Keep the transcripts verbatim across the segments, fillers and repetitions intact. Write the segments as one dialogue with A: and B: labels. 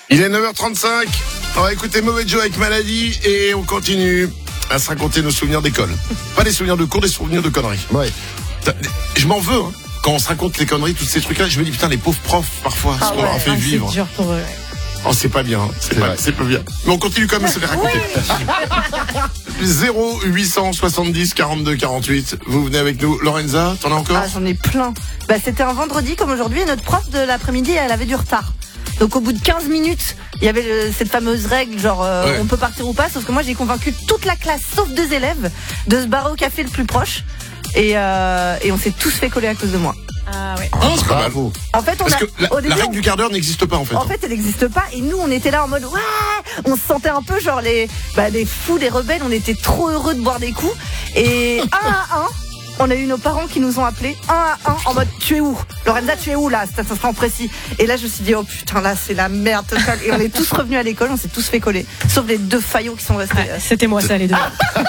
A: Il est neuf heures trente-cinq. On va écouter Mauvais Joe avec Maladie et on continue à se raconter nos souvenirs d'école. Pas des souvenirs de cours, des souvenirs de conneries.
B: Ouais.
A: Je m'en veux, hein. Quand on se raconte les conneries, tous ces trucs-là, je me dis putain, les pauvres profs, parfois,
C: Ah
A: ce qu'on
C: ouais,
A: leur a fait
C: ah,
A: vivre.
C: C'est dur pour eux.
A: Oh, c'est pas bien, c'est,
B: C'est
A: pas,
B: vrai.
A: c'est pas bien. Mais on continue quand même à se les raconter. zéro huit cent soixante-dix quarante-deux quarante-huit. Vous venez avec nous. Lorenza, t'en as encore?
D: Ah, j'en ai plein. Bah, c'était un vendredi comme aujourd'hui et notre prof de l'après-midi, elle avait du retard. Donc au bout de quinze minutes, il y avait le- cette fameuse règle, genre euh,
A: Ouais.
D: on peut partir ou pas, sauf que moi j'ai convaincu toute la classe, sauf deux élèves, de se barrer au café le plus proche. Et, euh, et on s'est tous fait coller à cause de moi.
C: Ah ouais.
A: Oh, c'est pas mal.
B: Bravo.
D: En fait, on
A: Parce
D: a,
A: que la,
D: au
A: la
D: début,
A: règle
D: on-
A: du quart d'heure n'existe pas en fait.
D: en fait, elle n'existe pas. Et nous, on était là en mode, ouais, on se sentait un peu genre les, bah, des fous, des rebelles. On était trop heureux de boire des coups. Et un à un, on a eu nos parents qui nous ont appelés, un à un, en mode, tu es où? Lorenza, tu es où là? Ça, ça sera en précis. Et là, je me suis dit, oh putain, là, c'est la merde totale. Et on est tous revenus à l'école, on s'est tous fait coller. Sauf les deux faillots qui sont restés.
C: Ouais, c'était moi ça les deux.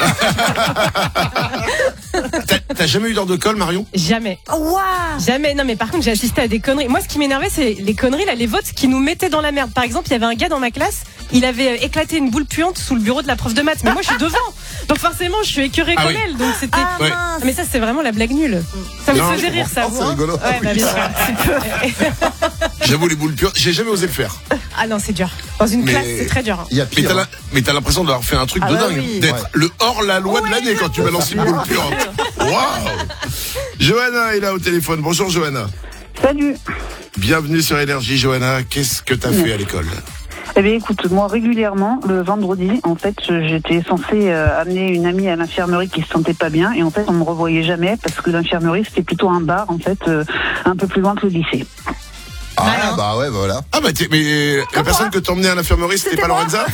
A: T'as, t'as jamais eu d'heure de colle, Marion?
C: Jamais.
D: Oh, waouh!
C: Jamais. Non mais par contre j'ai assisté à des conneries. Moi ce qui m'énervait c'est les conneries là, les votes qui nous mettaient dans la merde. Par exemple il y avait un gars dans ma classe, il avait euh, éclaté une boule puante sous le bureau de la prof de maths. Mais moi je suis devant, donc forcément je suis écœurée
A: Ah
C: comme
A: oui.
C: elle. Donc c'était.
D: Ah,
A: Ouais.
D: mince.
C: Mais ça c'est vraiment la blague nulle. Ça me
A: Non,
C: faisait
A: je
C: rire ça.
B: Oh,
C: vous,
B: c'est
C: hein
B: rigolo.
C: Ouais, bah, bien sûr.
A: J'avoue, les boules pures, j'ai jamais osé le faire.
C: Ah non c'est dur. Dans une
A: Mais-
C: classe c'est très dur. hein.
B: Il y a
A: Mais
B: pire.
A: t'as, la- mais t'as l'impression d'avoir fait un truc
D: Ah
A: de
D: bah
A: dingue.
D: oui.
A: D'être
B: Ouais.
A: le hors-la-loi de l'année quand tu balances une boule pure. Waouh! Johanna est là au téléphone. Bonjour Johanna.
E: Salut.
A: Bienvenue sur Énergie, Johanna. Qu'est-ce que t'as fait à l'école?
E: Eh bien, écoute, moi, régulièrement, le vendredi, en fait, j'étais censée euh, amener une amie à l'infirmerie qui se sentait pas bien, et en fait, on me revoyait jamais parce que l'infirmerie, c'était plutôt un bar, en fait, euh, un peu plus loin que le lycée.
B: Ah, bah ouais, bah voilà.
A: Ah bah t'es- mais la personne que t'emmenais à l'infirmerie, c'était,
D: C'était
A: pas
D: moi.
A: Lorenza?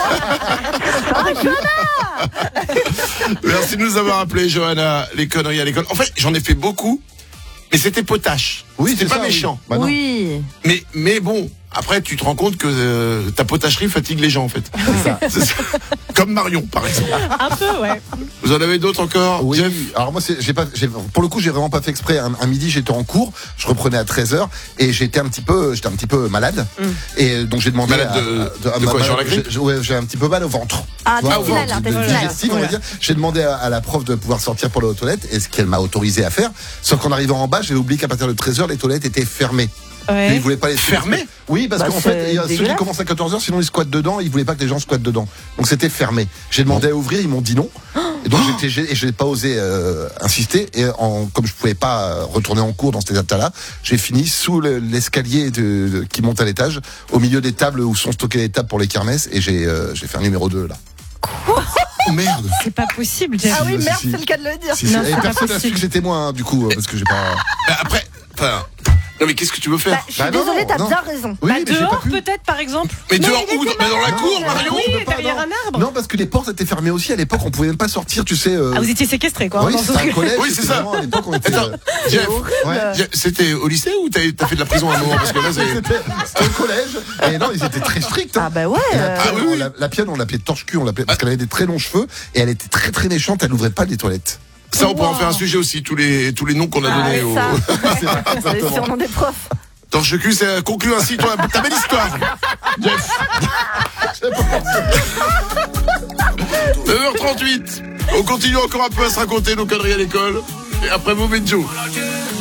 A: Merci de nous avoir appelé, Johanna. Les conneries à l'école. En fait, j'en ai fait beaucoup, mais c'était potache.
B: Oui,
A: c'était
B: c'est
A: pas
B: ça,
A: méchant.
B: Oui. Bah non.
D: Oui.
A: Mais, mais bon, après, tu te rends compte que euh, ta potacherie fatigue les gens, en fait. C'est ça. Comme Marion, par exemple.
C: Un peu ouais.
A: Vous en avez d'autres encore?
B: Oui,
A: Jeff?
B: alors moi, c'est, j'ai pas, j'ai, pour le coup, j'ai vraiment pas fait exprès. Un, un midi, j'étais en cours, je reprenais à treize heures et j'étais un petit peu, j'étais un petit peu malade.
C: Mm.
B: Et donc j'ai demandé
A: Malade
B: à,
A: de-
B: à- à
A: de
B: ma-
A: quoi,
B: ma-
A: genre la grippe?
B: j'ai, ouais, j'ai un petit peu mal au ventre.
D: Ah,
B: Tu vois,
D: intestinal,
B: de-
D: intestinal.
B: digestif, on va dire. J'ai demandé à, à la prof de pouvoir sortir pour aller aux toilettes et ce qu'elle m'a autorisé à faire. Sauf qu'en arrivant en bas, j'avais oublié qu'à partir de treize heures, les toilettes étaient fermées. Et
C: Ouais.
B: ils voulaient pas les
A: Fermées?
B: Oui, parce
D: Bah,
B: qu'en
D: c'est
B: fait, il y a ceux qui
D: dégueulasse.
B: commencent à quatorze heures, sinon ils squattent dedans, ils voulaient pas que les gens squattent dedans. Donc c'était fermé. J'ai demandé à ouvrir, ils m'ont dit non. Et donc j'étais gê- et je n'ai pas osé euh, insister. Et en, comme je pouvais pas euh, retourner en cours dans cet état-là, j'ai fini sous le- l'escalier de, de- qui monte à l'étage, au milieu des tables où sont stockées les tables pour les kermesses, et j'ai euh, j'ai fait un numéro deux là.
A: Oh merde!
C: C'est pas possible. Jeff.
D: Ah oui,
B: Si,
D: merde,
B: si.
D: c'est le cas de le dire.
B: Si, si.
C: Non,
B: Et
C: c'est pas
B: personne n'a su
C: possible.
B: que c'était moi, hein, du coup, euh, parce que j'ai pas.
A: Bah, Après, enfin, non mais qu'est-ce que tu veux faire?
D: Bah, je suis
B: Bah non,
D: désolée, t'as
B: non.
D: bien raison.
B: Oui,
C: Bah,
B: mais j'ai pas
C: dehors
B: pu.
C: peut-être par exemple.
A: Mais
D: Mais
A: dehors
D: il
A: où?
D: était
A: Bah, dans la
D: malade.
A: cour,
D: Non,
A: Marion?
C: Oui,
B: on peut pas,
C: derrière
B: non.
C: un arbre.
B: Non, parce que les portes étaient fermées aussi. À l'époque, on pouvait même pas sortir, tu sais. euh,
C: Ah vous étiez séquestré quoi.
B: Oui,
C: dans
B: c'était
C: ce-
B: un collège.
A: Oui, c'est
B: c'était
A: ça.
B: vraiment, à l'époque, on était.
A: Attends,
B: euh,
A: Jeff,
B: Ouais.
A: Jeff, c'était au lycée ou t'as, t'as fait de la prison à un moment? Parce que là, c'est...
B: C'était c'était au collège. Et non, ils étaient très stricts. hein.
D: Ah bah ouais.
B: Et la
D: euh,
B: pienne,
A: Ah oui,
B: on
A: oui.
B: l'a- la pienne, on l'appelait torche-cul, on l'appelait parce qu'elle avait des très longs cheveux et elle était très très méchante. Elle n'ouvrait pas les toilettes.
A: Ça, on pourrait en faire un sujet aussi, tous les, tous les noms qu'on a
D: Ah,
A: donnés
D: oui,
A: au...
D: ça.
B: C'est vrai,
D: C'est les
B: exactement.
D: surnoms des profs.
A: Torche-cul, c'est conclu ainsi, toi, ta belle histoire. Jeff. neuf heures trente-huit. On continue encore un peu à se raconter nos conneries à l'école. Et après, Mauvais Joe.